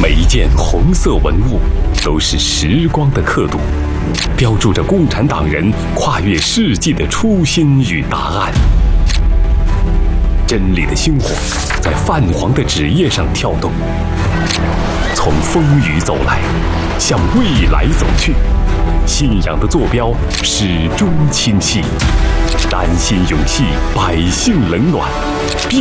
每一件红色文物都是时光的刻度，标注着共产党人跨越世纪的初心与答案。真理的星火在泛黄的纸页上跳动，从风雨走来，向未来走去。信仰的坐标始终清晰，丹心勇气，百姓冷暖。